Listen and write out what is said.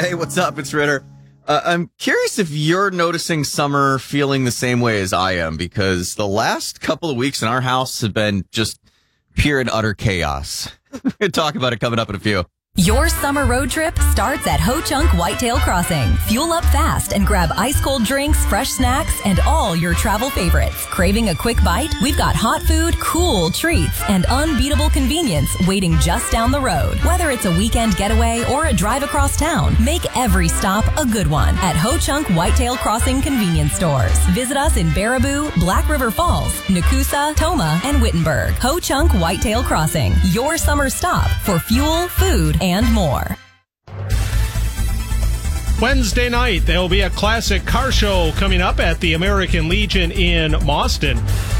Hey, what's up? It's Ritter. I'm curious if you're noticing summer feeling the same way as I am, because the last couple of weeks in our house have been just pure and utter chaos. We'll talk about it coming up in a few. Your summer road trip starts at Ho Chunk Whitetail Crossing. Fuel up fast and grab ice-cold drinks, fresh snacks, and all your travel favorites. Craving a quick bite? We've got hot food, cool treats, and unbeatable convenience waiting just down the road. Whether it's a weekend getaway or a drive across town, make every stop a good one at Ho Chunk Whitetail Crossing convenience stores. Visit us in Baraboo, Black River Falls, Nakusa, Toma, and Wittenberg. Ho Chunk Whitetail Crossing, your summer stop for fuel, food, and more. Wednesday night, there will be a classic car show coming up at the American Legion in Mauston.